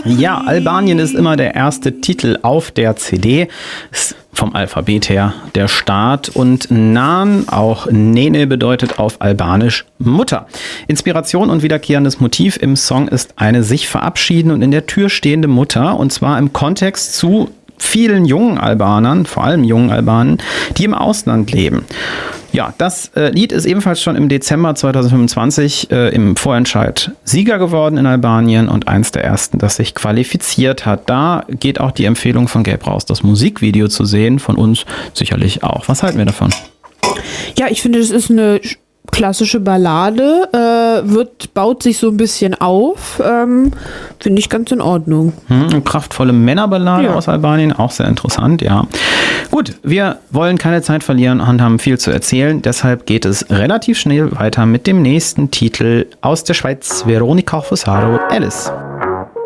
Ja, Albanien ist immer der erste Titel auf der CD. Ist vom Alphabet her der Start. Und Nan, auch Nene, bedeutet auf Albanisch Mutter. Inspiration und wiederkehrendes Motiv im Song ist eine sich verabschieden und in der Tür stehende Mutter. Und zwar im Kontext zu vielen jungen Albanern, vor allem jungen Albanen, die im Ausland leben. Ja, das Lied ist ebenfalls schon im Dezember 2025 im Vorentscheid Sieger geworden in Albanien und eins der ersten, das sich qualifiziert hat. Da geht auch die Empfehlung von Gabe raus, das Musikvideo zu sehen, von uns sicherlich auch. Was halten wir davon? Ja, ich finde, das ist eine klassische Ballade, baut sich so ein bisschen auf, finde ich ganz in Ordnung. Eine kraftvolle Männerballade aus Albanien, auch sehr interessant, ja. Gut, wir wollen keine Zeit verlieren und haben viel zu erzählen, deshalb geht es relativ schnell weiter mit dem nächsten Titel aus der Schweiz, Veronica Fusaro, Alice.